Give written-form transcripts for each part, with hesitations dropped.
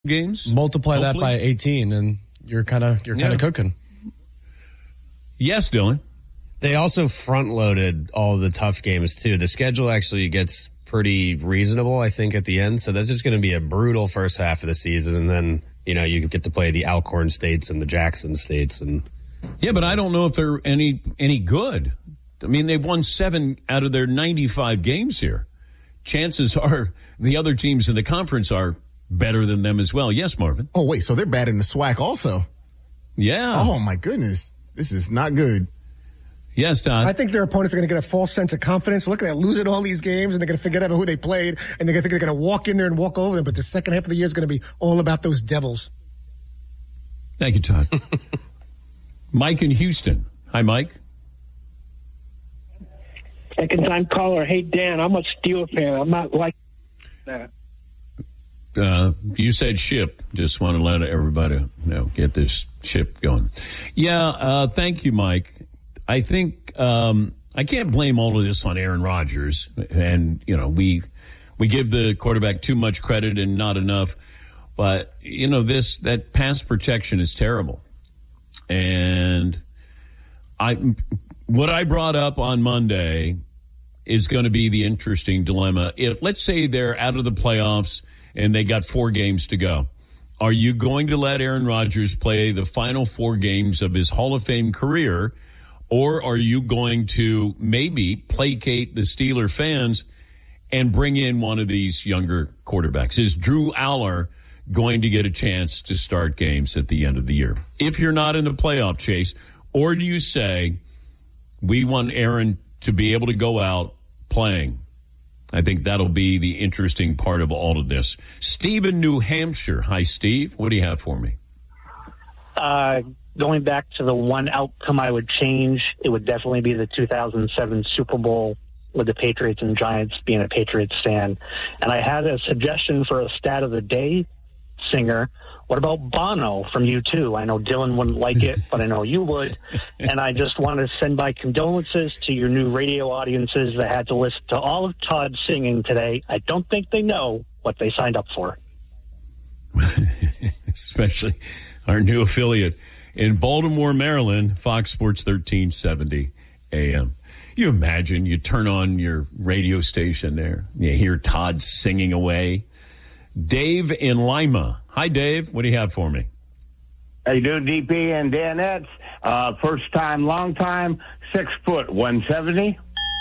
games. Multiply hopefully. that by 18, and you're kind of cooking. Yes, Dylan. They also front-loaded all the tough games, too. The schedule actually gets pretty reasonable, I think, at the end. So that's just going to be a brutal first half of the season. And then, you get to play the Alcorn States and the Jackson States. Yeah, but I don't know if they're any good. I mean, they've won 7 out of their 95 games here. Chances are the other teams in the conference are better than them as well. Yes, Marvin? Oh, wait, so they're bad in the SWAC also? Yeah. Oh, my goodness. This is not good. Yes, Todd. I think their opponents are going to get a false sense of confidence. Look at that, losing all these games, and they're going to forget about who they played, and they're going to think they're going to walk in there and walk over them. But the second half of the year is going to be all about those Devils. Thank you, Todd. Mike in Houston. Hi, Mike. Second-time caller. Hey, Dan, I'm a Steel fan. I'm not like that. You said ship. Just want to let everybody get this ship going. Yeah, thank you, Mike. I think I can't blame all of this on Aaron Rodgers. And, we give the quarterback too much credit and not enough. But, that pass protection is terrible. And what I brought up on Monday is going to be the interesting dilemma. If, let's say, they're out of the playoffs and they got 4 games to go, are you going to let Aaron Rodgers play the final 4 games of his Hall of Fame career, or are you going to maybe placate the Steeler fans and bring in one of these younger quarterbacks? Is Drew Aller going to get a chance to start games at the end of the year if you're not in the playoff chase? Or do you say, we want Aaron to be able to go out playing? I think that'll be the interesting part of all of this. Steve in New Hampshire. Hi, Steve. What do you have for me? Going back to the one outcome I would change, it would definitely be the 2007 Super Bowl with the Patriots and Giants, being a Patriots fan. And I had a suggestion for a stat of the day singer. What about Bono from U2? I know Dylan wouldn't like it, but I know you would. And I just want to send my condolences to your new radio audiences that had to listen to all of Todd singing today. I don't think they know what they signed up for. Especially our new affiliate in Baltimore, Maryland, Fox Sports 1370 AM. You imagine you turn on your radio station there, you hear Todd singing away. Dave in Lima. Hi, Dave. What do you have for me? How you doing, DP and Danettes? First time, long time, 6 foot, 170.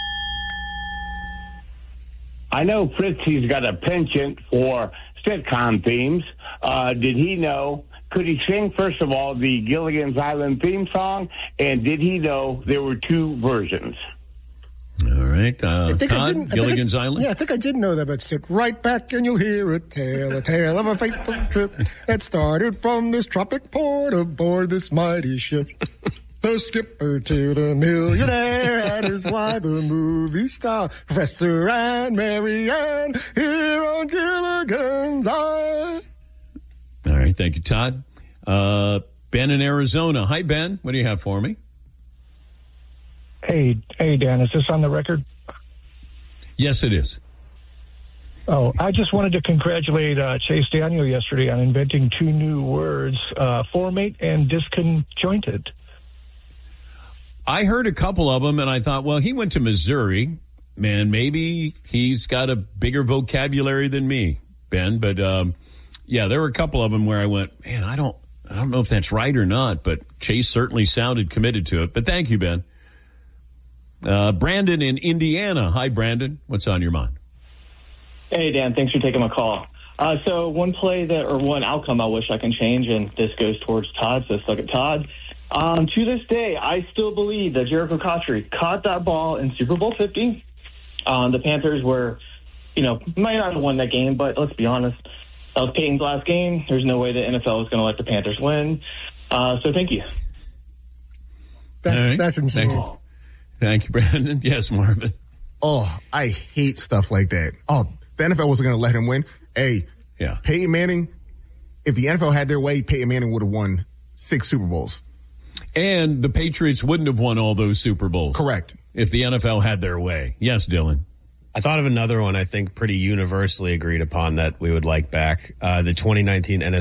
I know Fritzy's got a penchant for sitcom themes. Did he know? Could he sing, first of all, the Gilligan's Island theme song? And did he know there were 2 versions? All right. Todd, Gilligan's Island? Yeah, I think I did know that, but sit right back and you'll hear a tale of a fateful trip that started from this tropic port aboard this mighty ship. The skipper to the millionaire and his wife, the movie star, Professor and Mary Ann, here on Gilligan's Island. All right. Thank you, Todd. Ben in Arizona. Hi, Ben. What do you have for me? Hey, Dan, is this on the record? Yes, it is. Oh, I just wanted to congratulate Chase Daniel yesterday on inventing 2 new words, formate and disconjointed. I heard a couple of them, and I thought, well, he went to Missouri. Man, maybe he's got a bigger vocabulary than me, Ben. But, yeah, there were a couple of them where I went, man, I don't know if that's right or not, but Chase certainly sounded committed to it. But thank you, Ben. Brandon in Indiana. Hi, Brandon. What's on your mind? Hey, Dan. Thanks for taking my call. So one outcome I wish I can change, and this goes towards Todd, so suck it, Todd. To this day, I still believe that Jericho Cotchery caught that ball in Super Bowl 50. The Panthers were, might not have won that game, but let's be honest, that was Peyton's last game. There's no way the NFL was going to let the Panthers win. So thank you. That's insane. Thank you, Brandon. Yes, Marvin. Oh, I hate stuff like that. Oh, the NFL wasn't going to let him win. Hey, yeah. Peyton Manning, if the NFL had their way, Peyton Manning would have won 6 Super Bowls. And the Patriots wouldn't have won all those Super Bowls. Correct. If the NFL had their way. Yes, Dylan. I thought of another one I think pretty universally agreed upon that we would like back. The 2019